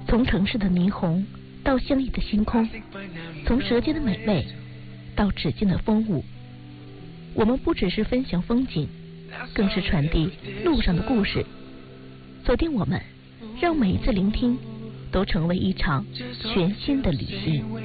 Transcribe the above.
从城市的霓虹到乡野的星空，从舌尖的美味到指尖的风舞，我们不只是分享风景，更是传递路上的故事。锁定我们，让每一次聆听都成为一场全新的旅行。